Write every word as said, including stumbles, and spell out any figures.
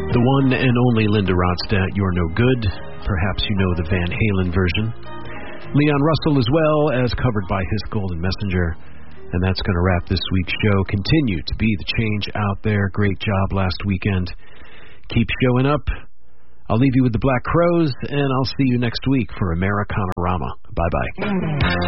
The one and only Linda Ronstadt, You're No Good. Perhaps you know the Van Halen version. Leon Russell as well, as covered by his Golden Messenger. And that's going to wrap this week's show. Continue to be the change out there. Great job last weekend. Keep showing up. I'll leave you with the Black Crowes, and I'll see you next week for Americana-rama. Bye-bye.